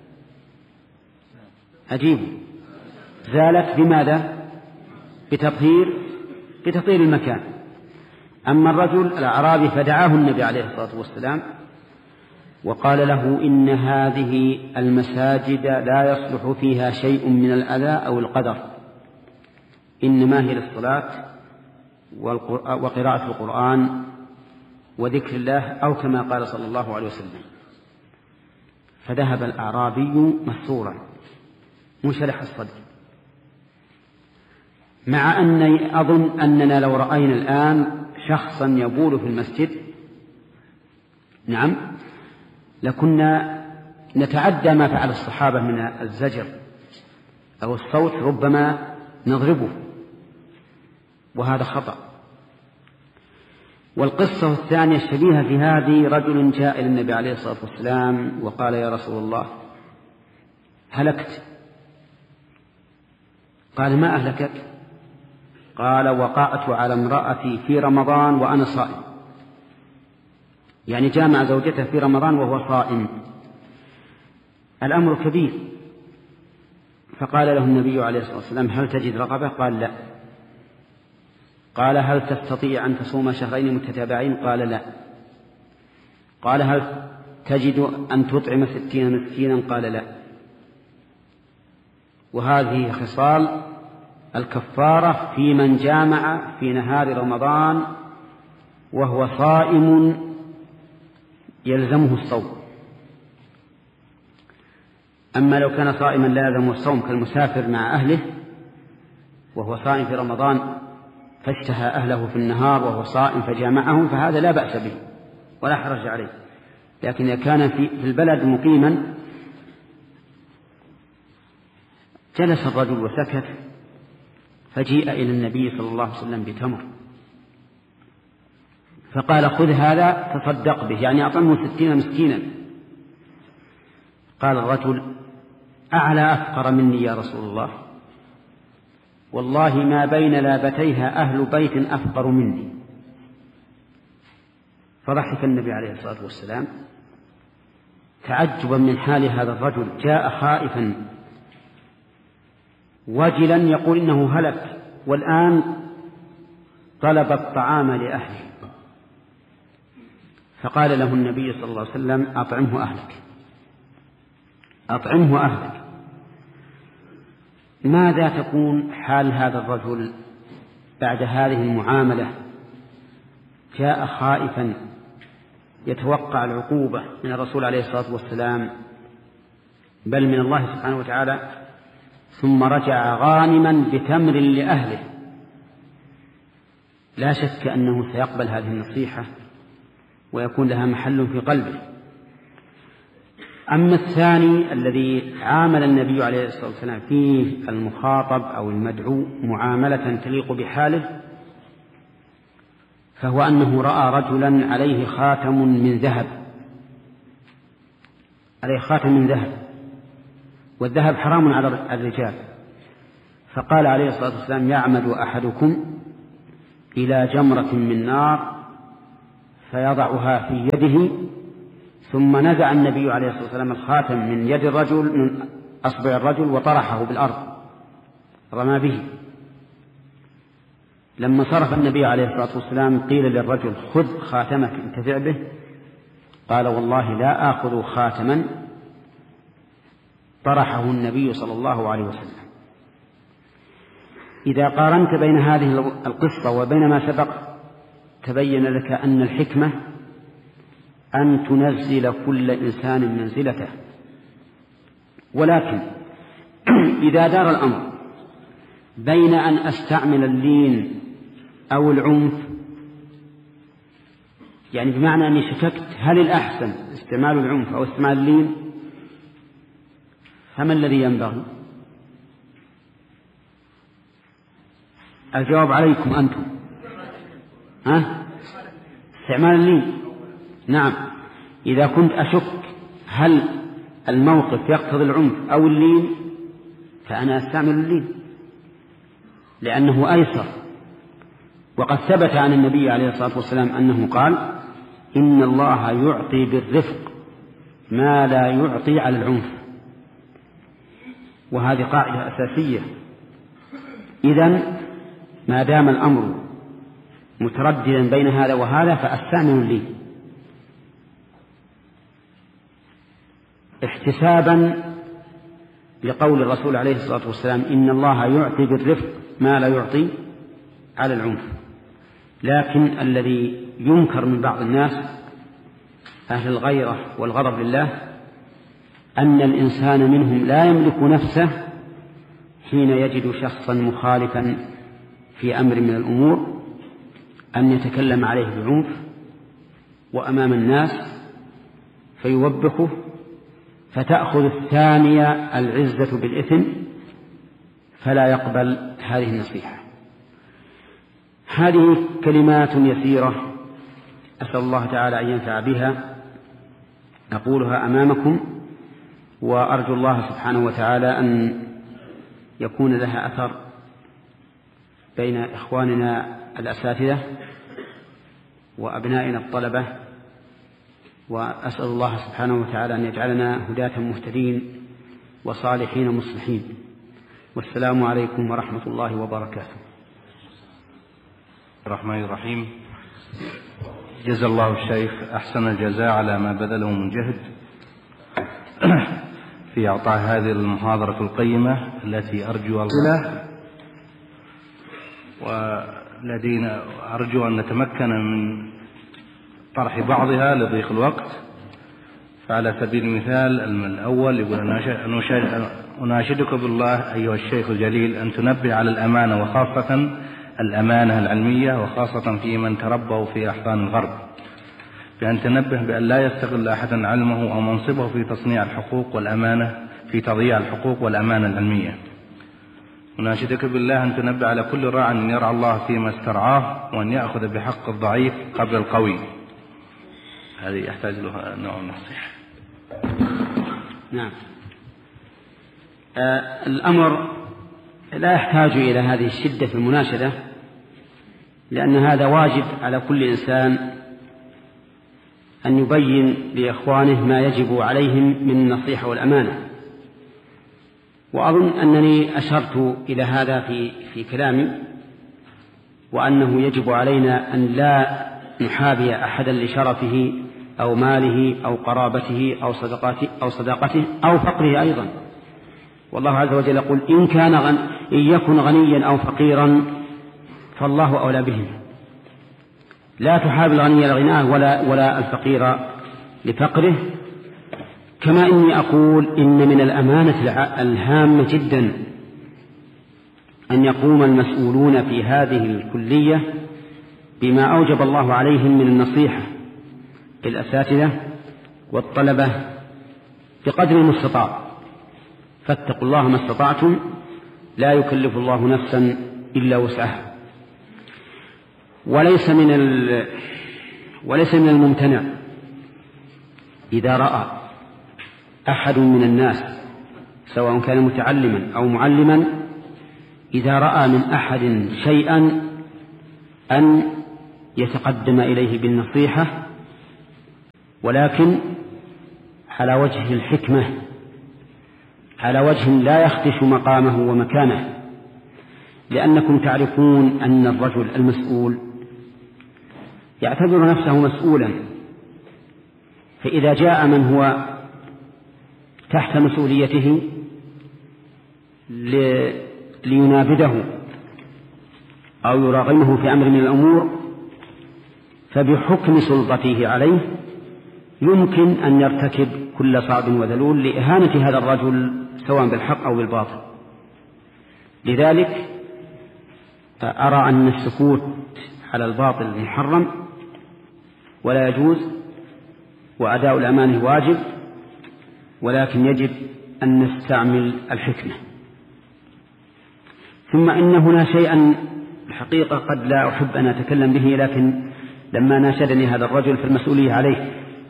عجيب، زالت بماذا؟ بتطهير بتطهير المكان. أما الرجل الأعرابي فدعاه النبي عليه الصلاة والسلام وقال له إن هذه المساجد لا يصلح فيها شيء من الأذى أو القدر، إنما هي للصلاة وقراءة القرآن وذكر الله، أو كما قال صلى الله عليه وسلم. فذهب الأعرابي مسرورا منشرح الصدر، مع أني أظن أننا لو رأينا الآن شخصا يبول في المسجد نعم لكنا نتعدى ما فعل الصحابة من الزجر أو الصوت، ربما نضربه، وهذا خطأ. والقصة الثانية الشبيهة في هذه رجل جاء إلى النبي عليه الصلاة والسلام وقال يا رسول الله هلكت. قال ما أهلكك؟ قال وقعت على امرأتي في رمضان وأنا صائم، يعني جامع زوجته في رمضان وهو صائم. الأمر كبير. فقال له النبي عليه الصلاة والسلام هل تجد رغبة؟ قال لا. قال هل تستطيع أن تصوم شهرين متتابعين؟ قال لا. قال هل تجد أن تطعم ستين مسكينا؟ قال لا. وهذه خصال الكفارة في من جامع في نهار رمضان وهو صائم يلزمه الصوم. أما لو كان صائما لا يلزمه الصوم كالمسافر مع أهله وهو صائم في رمضان فاشتهى أهله في النهار وهو صائم فجامعهم فهذا لا بأس به ولا حرج عليه. لكن إذا كان في البلد مقيما جلس الرجل وسكت، فجيء إلى النبي صلى الله عليه وسلم بتمر فقال خذ هذا تصدق به، يعني أطعمه ستين مسكينا. قال الرجل أعلى أفقر مني يا رسول الله، والله ما بين لابتيها أهل بيت أفقر مني. فضحك النبي عليه الصلاة والسلام تعجبا من حال هذا الرجل، جاء خائفا وجلا يقول إنه هلك والآن طلب الطعام لأهله. فقال له النبي صلى الله عليه وسلم أطعمه أهلك أطعمه أهلك. ماذا تكون حال هذا الرجل بعد هذه المعاملة؟ جاء خائفا يتوقع العقوبة من الرسول عليه الصلاة والسلام بل من الله سبحانه وتعالى، ثم رجع غانما بتمر لأهله. لا شك أنه سيقبل هذه النصيحة ويكون لها محل في قلبه. أما الثاني الذي عامل النبي عليه الصلاة والسلام فيه المخاطب أو المدعو معاملة تليق بحاله، فهو أنه رأى رجلا عليه خاتم من ذهب عليه خاتم من ذهب والذهب حرام على الرجال. فقال عليه الصلاة والسلام: يعمد أحدكم إلى جمرة من نار فيضعها في يده، ثم نزع النبي عليه الصلاة والسلام الخاتم من يد الرجل من أصبع الرجل وطرحه بالأرض، رمى به. لما صرف النبي عليه الصلاة والسلام قيل للرجل: خذ خاتمك انتفع به. قال: والله لا آخذ خاتما طرحه النبي صلى الله عليه وسلم. إذا قارنت بين هذه القصة وبين ما سبق تبين لك أن الحكمة أن تنزل كل إنسان منزلته. ولكن إذا دار الأمر بين أن أستعمل اللين أو العنف، يعني بمعنى أني شككت هل الأحسن استعمال العنف أو استعمال اللين، فما الذي ينبغي؟ الجواب عليكم أنتم. ها؟ استعمال اللين. نعم، إذا كنت أشك هل الموقف يقتضي العنف أو اللين فأنا أستعمل اللين لأنه أيسر. وقد ثبت عن النبي عليه الصلاة والسلام أنه قال: إن الله يعطي بالرفق ما لا يعطي على العنف. وهذه قاعدة أساسية. إذن ما دام الأمر مترددا بين هذا وهذا فأستعمل اللين احتسابا لقول الرسول عليه الصلاة والسلام: إن الله يعطي بالرفق ما لا يعطي على العنف. لكن الذي ينكر من بعض الناس أهل الغيرة والغضب لله أن الإنسان منهم لا يملك نفسه حين يجد شخصا مخالفا في أمر من الأمور أن يتكلم عليه بعنف وأمام الناس فيوبخه، فتأخذ الثانية العزة بالإثم فلا يقبل هذه النصيحة. هذه كلمات يسيرة أسأل الله تعالى أن ينفع بها، أقولها أمامكم، وأرجو الله سبحانه وتعالى أن يكون لها أثر بين إخواننا الأساتذة وأبنائنا الطلبة، وأسأل الله سبحانه وتعالى أن يجعلنا هداة مهتدين وصالحين مصلحين. والسلام عليكم ورحمة الله وبركاته. الرحمن الرحيم. جزا الله الشيخ أحسن الجزاء على ما بذله من جهد في إعطاء هذه المحاضرة القيمة التي أرجو الله، ولدينا أرجو أن نتمكن من طرح بعضها لضيق الوقت. فعلى سبيل المثال الأول يقول: أناشدك بالله أيها الشيخ الجليل أن تنبه على الأمانة، وخاصة الأمانة العلمية، وخاصة في من تربوا في أحضان الغرب، بأن تنبه بأن لا يستغل أحدا علمه أو منصبه في تصنيع الحقوق والأمانة في تضييع الحقوق والأمانة العلمية. أناشدك بالله أن تنبه على كل راع أن يرعى الله فيما استرعاه، وأن يأخذ بحق الضعيف قبل القوي. هذه يحتاج لها نوع من النصيحة. نعم. آه الأمر لا يحتاج إلى هذه الشدة في المناشدة، لأن هذا واجب على كل إنسان أن يبين لإخوانه ما يجب عليهم من النصيحة والأمانة. وأظن أنني أشرت إلى هذا في في كلامي، وأنه يجب علينا أن لا نحابي أحدا لشرفه أو ماله أو قرابته أو صدقاته أو صداقته أو فقره أيضا. والله عز وجل يقول: إن كان غن إن يكن غنيا أو فقيرا فالله أولى بهم. لا تحاب الغني لغناه ولا ولا الفقير لفقره. كما إني أقول إن من الأمانة الهامة جدا أن يقوم المسؤولون في هذه الكلية بما أوجب الله عليهم من النصيحة للأساتذة والطلبة بقدر المستطاع. فاتقوا الله ما استطعتم، لا يكلف الله نفسا إلا وسعها. وليس من ال... وليس من الممتنع إذا رأى أحد من الناس سواء كان متعلما أو معلما إذا رأى من أحد شيئا أن يتقدم إليه بالنصيحة، ولكن على وجه الحكمة، على وجه لا يخدش مقامه ومكانه، لأنكم تعرفون أن الرجل المسؤول يعتبر نفسه مسؤولا، فإذا جاء من هو تحت مسؤوليته لينابذه أو يراغمه في أمر من الأمور، فبحكم سلطته عليه يمكن أن يرتكب كل صعب وذلول لإهانة هذا الرجل سواء بالحق أو بالباطل. لذلك أرى أن السكوت على الباطل محرم ولا يجوز، وأداء الأمانة واجب، ولكن يجب أن نستعمل الحكمة. ثم إن هنا شيئا الحقيقة قد لا أحب أن أتكلم به، لكن لما ناشدني هذا الرجل في المسؤولية عليه،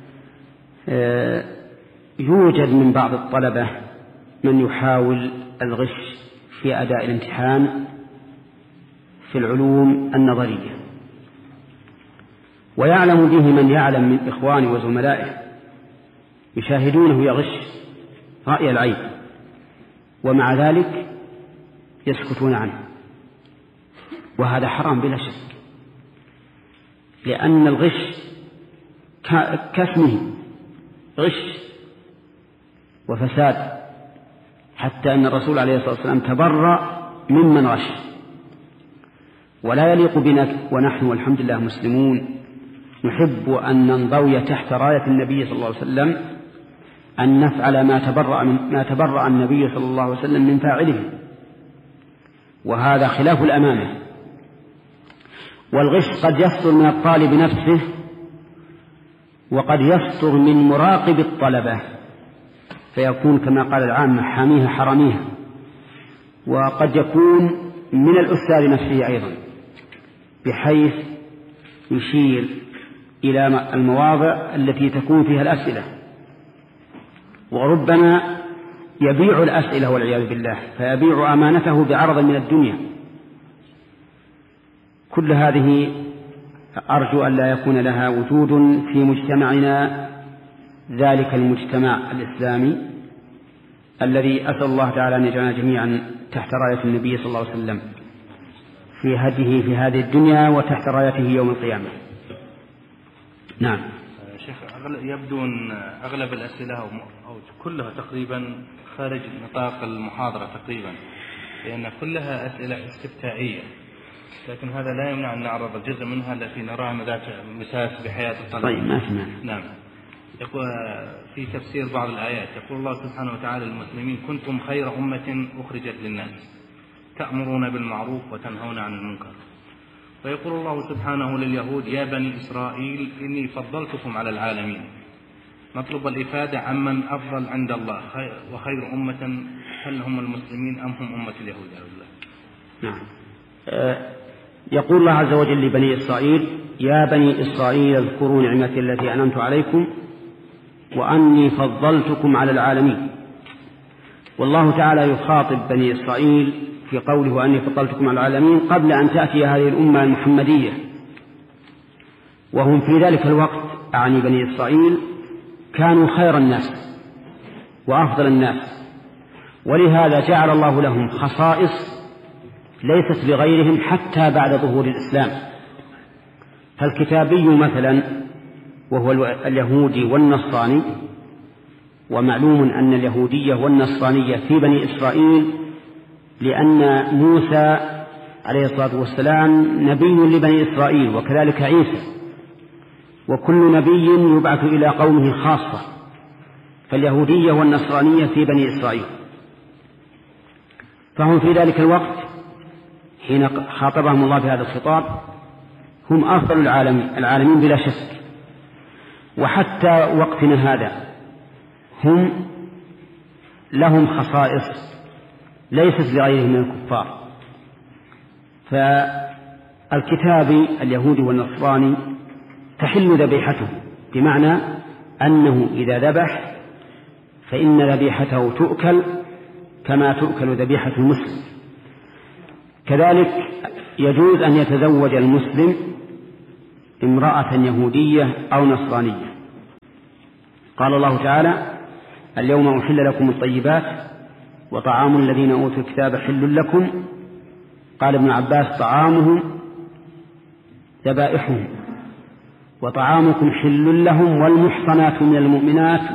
يوجد من بعض الطلبة من يحاول الغش في أداء الامتحان في العلوم النظرية، ويعلم به من يعلم من إخواني وزملائه، يشاهدونه يغش رأي العين، ومع ذلك يسكتون عنه، وهذا حرام بلا شك، لأن الغش كاسمه غش وفساد، حتى أن الرسول عليه الصلاة والسلام تبرأ ممن غش. ولا يليق بنا ونحن والحمد لله مسلمون نحب أن ننضوي تحت راية النبي صلى الله عليه وسلم أن نفعل ما تبرأ, من ما تبرأ النبي صلى الله عليه وسلم من فاعله، وهذا خلاف الأمانة. والغش قد يصدر من الطالب نفسه، وقد يصدر من مراقب الطلبة، فيكون كما قال العامة حاميها حراميها، وقد يكون من الأستاذ نفسه أيضا، بحيث يشير إلى المواضع التي تكون فيها الأسئلة، وربما يبيع الأسئلة والعياذ بالله، فيبيع أمانته بعرض من الدنيا. كل هذه أرجو أن لا يكون لها وجود في مجتمعنا، ذلك المجتمع الإسلامي الذي أسأل الله تعالى أن يجعلنا جميعا تحت راية النبي صلى الله عليه وسلم في هديه في هذه الدنيا وتحت رايته يوم القيامة. نعم شيخ، يبدو أن أغلب الأسئلة أو كلها تقريبا خارج نطاق المحاضرة تقريبا، لأن كلها أسئلة استفتائية، لكن هذا لا يمنع أن نعرض الجزء منها التي نراها ذات مساس بحياة الطلبة. طيب ما سمع. نعم. يقول في تفسير بعض الآيات، يقول الله سبحانه وتعالى للمسلمين: كنتم خير أمة أخرجت للناس تأمرون بالمعروف وتنهون عن المنكر. ويقول الله سبحانه لليهود: يا بني إسرائيل إني فضلتكم على العالمين. مطلب الإفادة عمن أفضل عند الله وخير أمة، هل هم المسلمين أم هم أمة اليهود؟ نعم. أه يقول الله عز وجل لبني إسرائيل: يا بني إسرائيل اذكروا نعمتي التي أنعمت عليكم وأني فضلتكم على العالمين. والله تعالى يخاطب بني إسرائيل في قوله وأني فضلتكم على العالمين قبل أن تأتي هذه الأمة المحمدية، وهم في ذلك الوقت أعني بني إسرائيل كانوا خير الناس وأفضل الناس، ولهذا جعل الله لهم خصائص ليست لغيرهم حتى بعد ظهور الإسلام. فالكتابي مثلا وهو اليهودي والنصراني، ومعلوم أن اليهودية والنصرانية في بني إسرائيل لأن موسى عليه الصلاة والسلام نبي لبني إسرائيل، وكذلك عيسى، وكل نبي يبعث إلى قومه خاصة، فاليهودية والنصرانية في بني إسرائيل. فهم في ذلك الوقت حين خاطبهم الله بهذا الخطاب هم أفضل العالمين العالمين بلا شك، وحتى وقتنا هذا هم لهم خصائص ليست لغيرهم من الكفار. فالكتابي اليهودي والنصراني تحل ذبيحته، بمعنى أنه إذا ذبح فإن ذبيحته تؤكل كما تؤكل ذبيحة المسلم. كذلك يجوز أن يتزوج المسلم امرأة يهودية أو نصرانية. قال الله تعالى: اليوم أحل لكم الطيبات وطعام الذين أوتوا الكتاب حل لكم. قال ابن عباس: طعامهم ذبائحهم وطعامكم حل لهم والمحصنات من المؤمنات